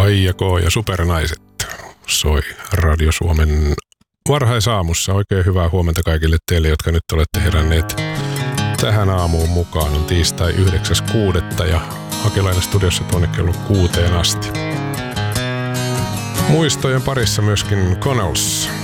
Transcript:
Aija K. ja Supernaiset soi Radio Suomen varhaisaamussa. Oikein hyvää huomenta kaikille teille, jotka nyt olette heränneet tähän aamuun mukaan. On tiistai 9.6. ja Akelainen studiossa tuonne kello 6 asti. Muistojen parissa myöskin Connells.